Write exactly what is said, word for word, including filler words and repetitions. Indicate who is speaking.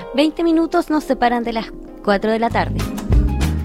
Speaker 1: veinte minutos nos separan de las cuatro de la tarde.